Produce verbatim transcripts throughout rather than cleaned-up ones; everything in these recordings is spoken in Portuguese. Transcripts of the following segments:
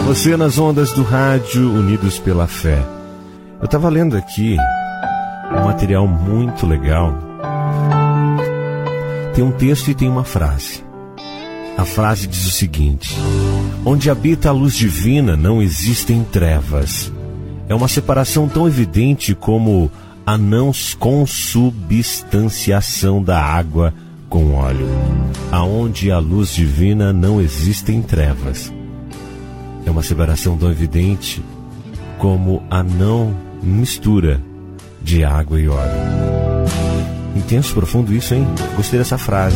você nas ondas do rádio Unidos pela Fé. Eu estava lendo aqui um material muito legal. Tem um texto e tem uma frase. A frase diz o seguinte: onde habita a luz divina não existem trevas. É uma separação tão evidente como a não consubstanciação da água com óleo. Aonde a luz divina não existem trevas. É uma separação tão evidente como a não mistura de água e óleo. Intenso, profundo isso, hein? Gostei dessa frase.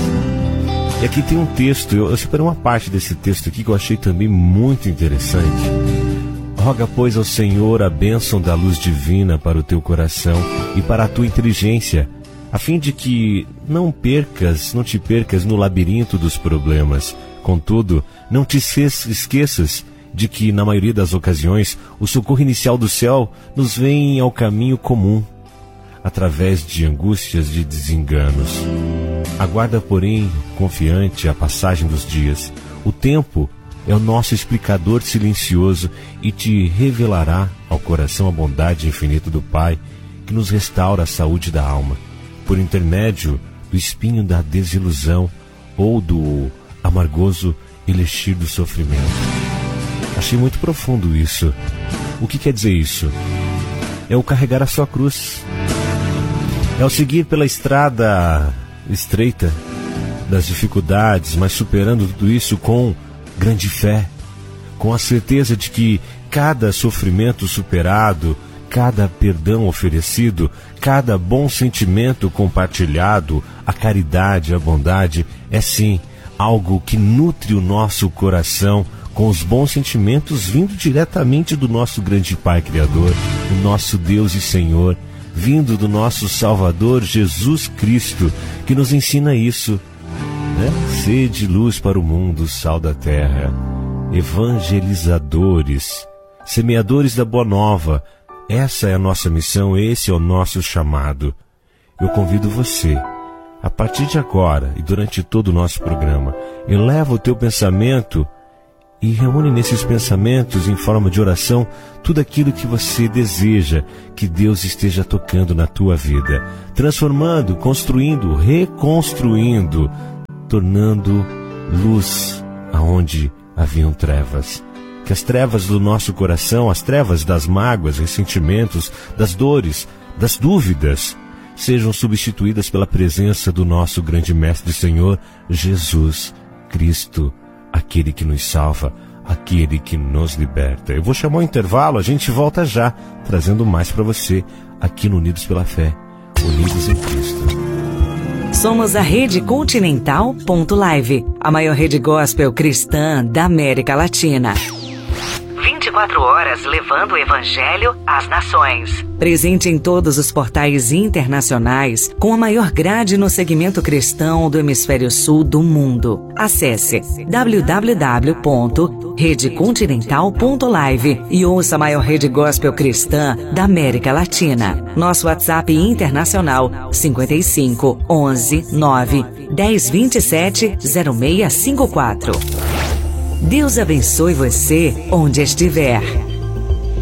E aqui tem um texto, eu, eu separei uma parte desse texto aqui que eu achei também muito interessante. Roga, pois, ao Senhor a bênção da luz divina para o teu coração e para a tua inteligência, a fim de que não percas, não te percas no labirinto dos problemas. Contudo, não te esqueças de que, na maioria das ocasiões, o socorro inicial do céu nos vem ao caminho comum, através de angústias e desenganos. Aguarda, porém, confiante a passagem dos dias. O tempo é o nosso explicador silencioso e te revelará ao coração a bondade infinita do Pai, que nos restaura a saúde da alma, por intermédio do espinho da desilusão ou do amargoso elixir do sofrimento. Achei muito profundo isso. O que quer dizer isso? É o carregar a sua cruz. É o seguir pela estrada estreita das dificuldades, mas superando tudo isso com grande fé, com a certeza de que cada sofrimento superado, cada perdão oferecido, cada bom sentimento compartilhado, a caridade, a bondade, é sim algo que nutre o nosso coração com os bons sentimentos vindo diretamente do nosso grande Pai Criador, o nosso Deus e Senhor, vindo do nosso Salvador Jesus Cristo, que nos ensina isso, né? Sede luz para o mundo, sal da terra, evangelizadores, semeadores da boa nova. Essa é a nossa missão, esse é o nosso chamado. Eu convido você, a partir de agora e durante todo o nosso programa, eleva o teu pensamento e reúne nesses pensamentos, em forma de oração, tudo aquilo que você deseja que Deus esteja tocando na tua vida, transformando, construindo, reconstruindo, tornando luz aonde haviam trevas. Que as trevas do nosso coração, as trevas das mágoas, ressentimentos, das dores, das dúvidas, sejam substituídas pela presença do nosso grande Mestre e Senhor, Jesus Cristo, aquele que nos salva, aquele que nos liberta. Eu vou chamar o intervalo, a gente volta já, trazendo mais para você, aqui no Unidos pela Fé, Unidos em Cristo. Somos a Rede Continental ponto live, a maior rede gospel cristã da América Latina. vinte e quatro horas levando o Evangelho às nações. Presente em todos os portais internacionais, com a maior grade no segmento cristão do hemisfério sul do mundo. Acesse w w w ponto rede continental ponto live e ouça a maior rede gospel cristã da América Latina. Nosso WhatsApp internacional cinquenta e cinco, onze, nove, dez, vinte e sete, zero seis cinco quatro. Deus abençoe você onde estiver.